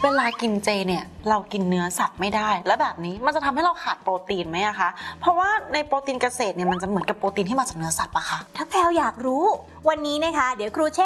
เวลากินเจเนี่ยเรากินเนื้อสัตว์ไม่ได้แล้วแบบนี้มันจะทำให้เราขาดโปรตีนไหมอะคะเพราะว่าในโปรตีนเกษตรเนี่ยมันจะเหมือนกับโปรตีนที่มาจากเนื้อสัตว์ปะคะถ้าแพลวอยากรู้วันนี้นะคะเดี๋ยวครูเช